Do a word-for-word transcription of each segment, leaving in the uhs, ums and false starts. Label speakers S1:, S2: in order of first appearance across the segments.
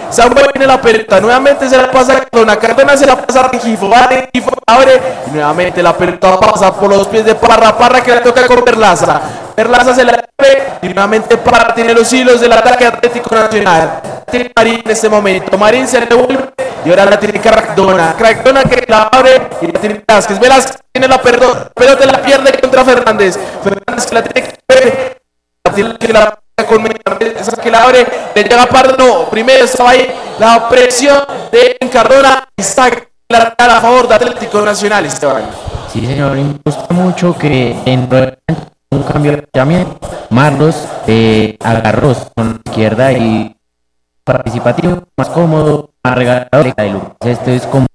S1: Samuel viene la pelota, nuevamente se la pasa a Cardona, Cardona se la pasa a Rengifo, va Rengifo, abre, y nuevamente la pelota pasa por los pies de Parra, Parra que le toca con Perlaza, Perlaza se la abre, y nuevamente Parra tiene los hilos del ataque Atlético Nacional, tiene Marín en este momento, Marín se le devuelve, y ahora la tiene Cardona, Cardona que la abre, y la tiene Velázquez, Velázquez tiene la pelota, pelota la pierde contra Fernández, Fernández que la tiene que ver, la tiene que la con esa que la abre, le llega Pardo, no, primero estaba ahí la presión de Cardona y saca la a favor de Atlético Nacional, Esteban.
S2: Sí, señor, me gusta mucho que en un cambio de planteamiento, Marlos eh, agarró con la izquierda y participativo, más cómodo, más regalador de Lucas. Esto es como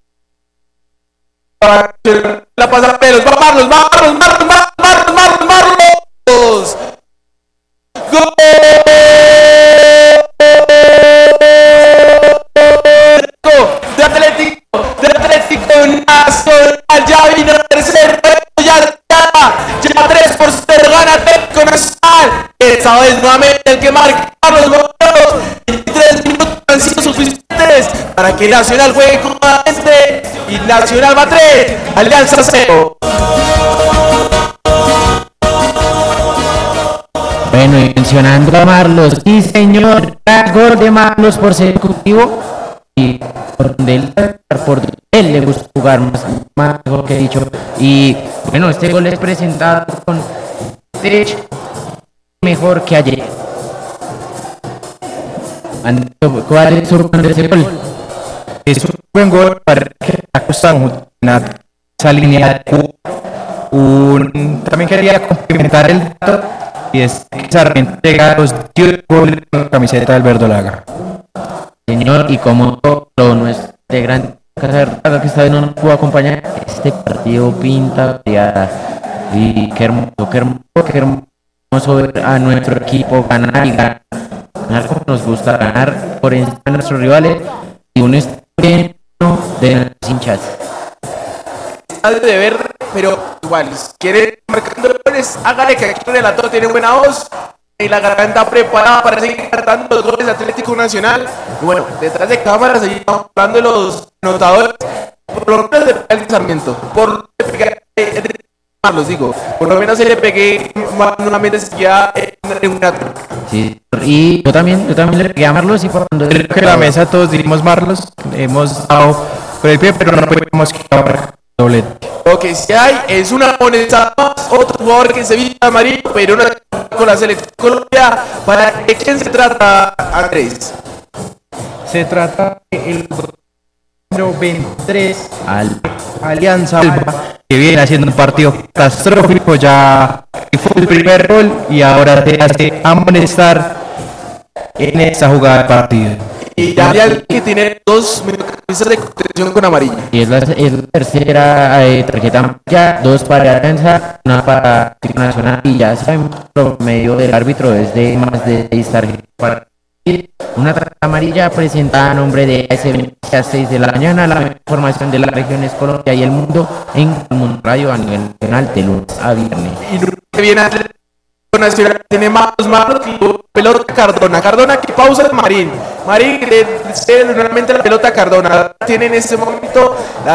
S1: la pasa a Pelos, va Marlos, Marlos, Marlos, Marlos, Marlos, Marlos. ¡Gol! De Atlético, de Atlético Nacional, ya vino el tercer reto, ya está, lleva tres por cero, gana Atlético Nacional, esta vez nuevamente el que marca los goleros, veintitrés minutos han sido suficientes para que Nacional juegue cómodamente, y Nacional va tres, Alianza cero.
S2: Bueno, y mencionando a Marlos, sí señor, gol de Marlos por ser ejecutivo y por donde él, por donde él le gusta jugar más, más mejor que he dicho. Y bueno, este gol es presentado con Tech mejor que ayer. ¿Cuál es su opinión de ese gol?
S3: Es un buen gol para que está esa línea de un, también quería complementar el dato y es que Sarmiento llega a los diez goles con la camiseta del Verdolaga.
S2: Señor, y como todo nuestro gran Verdolaga que esta vez no nos pudo acompañar, este partido pinta ya, y qué hermoso, qué hermoso, qué hermoso ver a nuestro equipo ganar y ganar, ganar como nos gusta, ganar por encima de nuestros rivales y un estreno de los hinchas.
S1: De ver, pero igual, si quiere marcando goles, hágale que aquí el relator tiene buena voz y la garganta preparada para seguir cantando los goles de Atlético Nacional. Y bueno, detrás de cámara seguimos hablando de los anotadores, por lo menos de el Sarmiento, por los digo, por lo menos se le pegué nuevamente ya en una.
S2: Sí, y yo también, yo también le pegué a Marlos y por cuando
S3: creo que en la mesa todos dijimos Marlos, hemos dado por el pie, pero no podemos quitar doblete.
S1: Lo que sí hay es una moneda más, otro jugador que se viste amarillo, pero una con la selección Colombia. ¿Para de quién se trata, Andrés?
S3: Se trata del número veintitrés,
S2: al
S3: Alianza Alba, que viene haciendo un partido catastrófico, ya fue el primer gol y ahora te hace amonestar en esta jugada de partido.
S1: Y ya hay alguien que tiene dos camisas de contención con amarilla.
S2: Y es la, es la tercera eh, tarjeta amarilla, dos para Alianza, una para Atlético Nacional, y ya saben, promedio del árbitro es de más de seis tarjetas para una tarjeta amarilla presentada a nombre de A S B a las seis de la mañana, la información de las regiones Colombia y el mundo en el Mundo Radio a nivel nacional de lunes a viernes.
S1: Y que viene Atlético Nacional, tiene más malos que pelota Cardona, Cardona que pausa de Marín, Marín le cede nuevamente la pelota a Cardona, tiene en este momento la